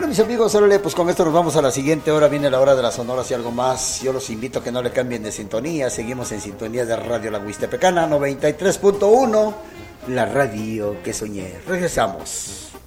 Bueno, mis amigos, órale, pues con esto nos vamos a la siguiente hora. Viene la hora de las sonoras y algo más. Yo los invito a que no le cambien de sintonía. Seguimos en sintonía de Radio La Huistepecana 93.1, la radio que soñé. Regresamos.